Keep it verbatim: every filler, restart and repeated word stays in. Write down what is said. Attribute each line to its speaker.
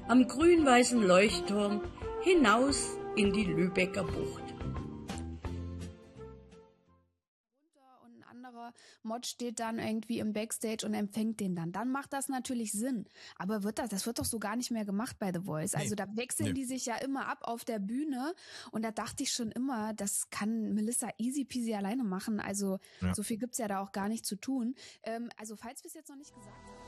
Speaker 1: am grün-weißen Leuchtturm hinaus in die Lübecker Bucht.
Speaker 2: Und ein anderer Mod steht dann irgendwie im Backstage und empfängt den dann. Dann macht das natürlich Sinn. Aber wird das, das wird doch so gar nicht mehr gemacht bei The Voice. Also da wechseln
Speaker 3: Nee.
Speaker 2: die sich ja immer ab auf der Bühne. Und da dachte ich schon immer, das kann Melissa easy peasy alleine machen. Also
Speaker 3: Ja.
Speaker 2: so viel gibt's ja da auch gar nicht zu tun. Ähm, also falls wir es jetzt noch nicht gesagt haben.